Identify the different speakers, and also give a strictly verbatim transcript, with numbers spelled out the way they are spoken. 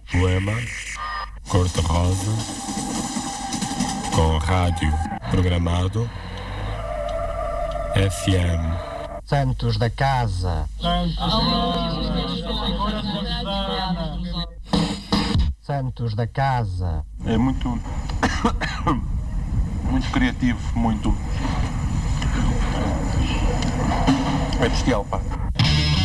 Speaker 1: Poema cor-de-rosa com rádio programado F M.
Speaker 2: Santos da Casa. Santos da Casa.
Speaker 3: É muito muito criativo, muito é bestial, pá.